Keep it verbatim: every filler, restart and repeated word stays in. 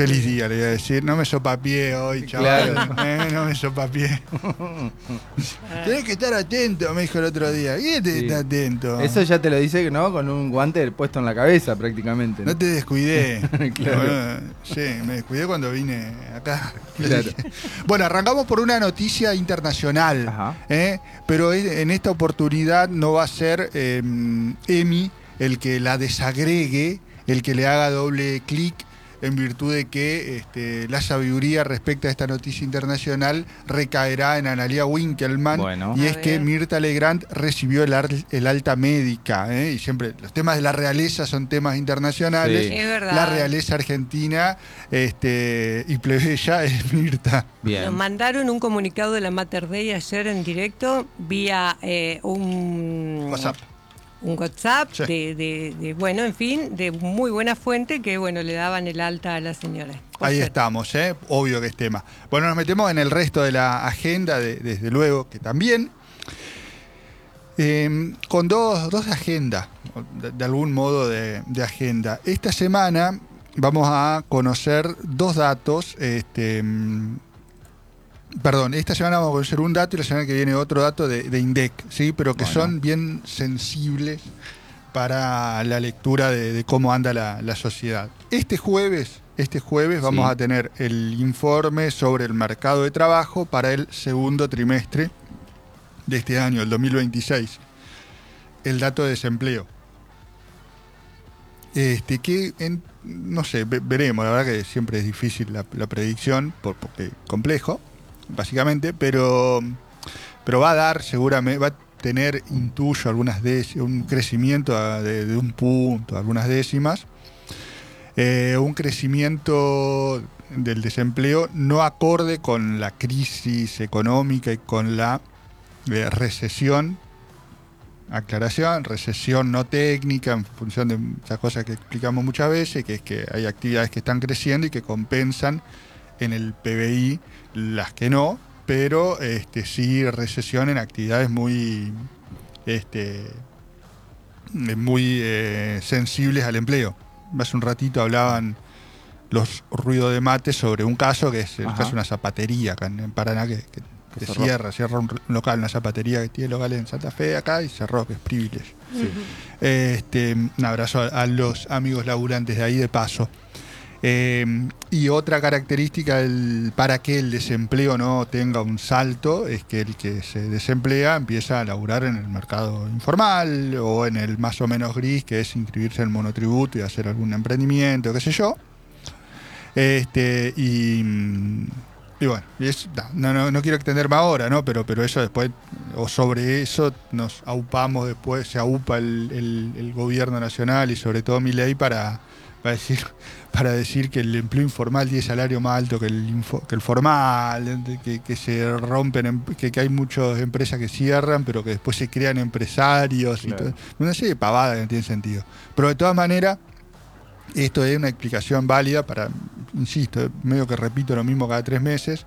Feliz día, le iba a decir. No me sopapié hoy, chaval. Claro. Eh, no me sopapié. Tenés que estar atento, me dijo el otro día. ¿Quién te Sí. está atento? Eso ya te lo dice, ¿no? Con un guante puesto en la cabeza prácticamente. No te descuidé. Claro. Bueno, sí, me descuidé cuando vine acá. Claro. Bueno, arrancamos por una noticia internacional. Ajá. ¿eh? Pero en esta oportunidad no va a ser eh, Emi el que la desagregue, el que le haga doble clic, en virtud de que este, la sabiduría respecto a esta noticia internacional recaerá en Analía Winkelmann. Bueno. Y A es que ver. Mirta Legrand recibió el, ar- el alta médica, ¿eh? Y siempre los temas de la realeza son temas internacionales. Sí. Es verdad. La realeza argentina este, y plebeya es Mirta. Bien. Nos mandaron un comunicado de la Mater Dei ayer en directo vía eh, un WhatsApp. un WhatsApp Sí. de, de- de, bueno, en fin, de muy buena fuente que, bueno, le daban el alta a la señora. Por Ahí ser. estamos, ¿eh? Obvio que es tema. Bueno, nos metemos en el resto de la agenda, de- desde luego que también. Eh, con dos, dos agendas, de, de algún modo de, de agenda. Esta semana vamos a conocer dos datos. Este, mm, perdón, esta semana vamos a conocer un dato y la semana que viene otro dato de, de INDEC, ¿sí? Pero que Bueno. son bien sensibles para la lectura de, de cómo anda la, la sociedad. Este jueves, este jueves vamos Sí. a tener el informe sobre el mercado de trabajo para el segundo trimestre de este año, el dos mil veintiséis. El dato de desempleo. Este, que en- no sé, ve- veremos, la verdad que siempre es difícil la, la predicción, por, porque es complejo, básicamente, pero, pero va a dar seguramente, va a tener, intuyo, algunas dec- un crecimiento a- de, de un punto, algunas décimas, eh, un crecimiento del desempleo no acorde con la crisis económica y con la eh, recesión. Aclaración, recesión no técnica, en función de esas cosas que explicamos muchas veces, que es que hay actividades que están creciendo y que compensan en el P B I las que no, pero este, sí recesión en actividades muy, este, muy eh, sensibles al empleo. Hace un ratito hablaban los ruidos de mate sobre un caso que es el Ajá. caso de una zapatería acá en, en Paraná que, que, Que que cerró. cierra, cierra un local, una zapatería que tiene locales en Santa Fe acá y cerró, que es Privilege. Sí. Este, un abrazo a, a los amigos laburantes de ahí de paso. Eh, y otra característica del- para que el desempleo no tenga un salto es que el que se desemplea empieza a laburar en el mercado informal o en el más o menos gris, que es inscribirse en el monotributo y hacer algún emprendimiento, qué sé yo. Este, y, y bueno, y es- no, no, no quiero extenderme ahora, ¿no? Pero, pero eso después, o sobre eso nos aupamos después, se aupa el, el- el gobierno nacional y sobre todo Milei para, para decir para decir que el empleo informal tiene salario más alto que el info- que el formal, que, que se rompen, em- que, que hay muchas empresas que cierran, pero que después se crean empresarios Claro. y todo. Una serie de pavadas que no tiene sentido. Pero de todas maneras, esto es una explicación válida para, insisto, medio que repito lo mismo cada tres meses,